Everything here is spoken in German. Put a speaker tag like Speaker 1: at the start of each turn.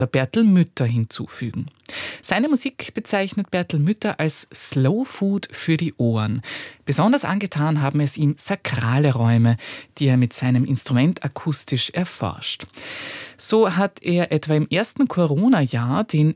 Speaker 1: Bertel Mütter hinzufügen. Seine Musik bezeichnet Bertel Mütter als Slow Food für die Ohren. Besonders angetan haben es ihm sakrale Räume, die er mit seinem Instrument akustisch erforscht. So hat er etwa im ersten Corona-Jahr den